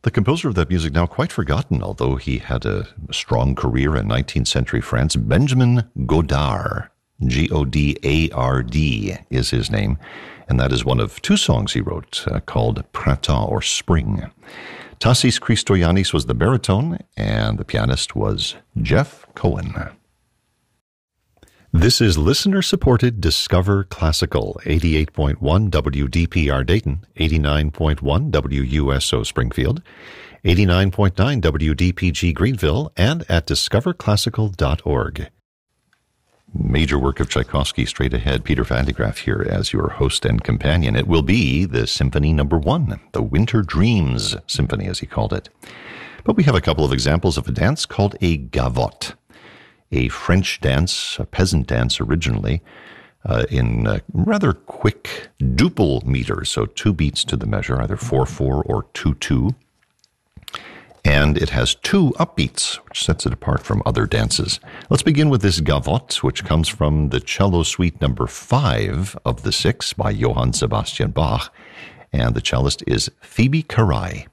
The composer of that music, now quite forgotten, although he had a strong career in 19th century France, Benjamin Godard. Godard is his name, and that is one of two songs he wrote called Printemps, or Spring. Tassis Christoyanis was the baritone, and the pianist was Jeff Cohen. This is listener-supported Discover Classical, 88.1 WDPR Dayton, 89.1 WUSO Springfield, 89.9 WDPG Greenville, and at discoverclassical.org. Major work of Tchaikovsky straight ahead. Peter Van de Graaff here as your host and companion. It will be the Symphony No. 1, the Winter Dreams Symphony, as he called it. But we have a couple of examples of a dance called a gavotte, a French dance, a peasant dance originally, in rather quick duple meters, so 2 beats to the measure, either 4/4 or 2/2. And it has 2 upbeats, which sets it apart from other dances. Let's begin with this gavotte, which comes from the Cello Suite No. 5 of the 6 by Johann Sebastian Bach, and the cellist is Phoebe Carai.